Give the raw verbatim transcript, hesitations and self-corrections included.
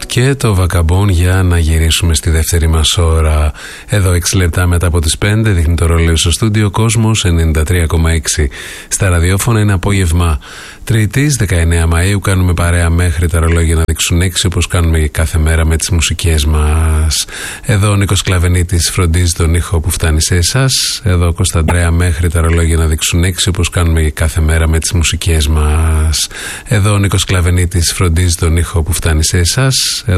και το Vagabond για να γυρίσουμε στη δεύτερη μας ώρα. Εδώ έξι λεπτά μετά από τις πέντε δείχνει το ρολόι στο στούντιο. Κόσμος ενενήντα τρία κόμμα έξι. Στα ραδιόφωνα είναι απόγευμα Τρίτης δεκαεννέα Μαΐου. Κάνουμε παρέα μέχρι τα ρολόγια να δείξουν έξι, όπως κάνουμε και κάθε μέρα με τις μουσικές μας. Εδώ ο Νίκος Κλαβενίτης φροντίζει τον ήχο που φτάνει σε εσάς. Εδώ ο Κωνσταντρέα μέχρι τα ρολόγια να δείξουν έξι, όπως κάνουμε και κάθε μέρα με τις μουσικές μας. Εδώ ο Νίκος Κλαβενίτης φροντίζει τον ήχο που φτάνει σε εσάς.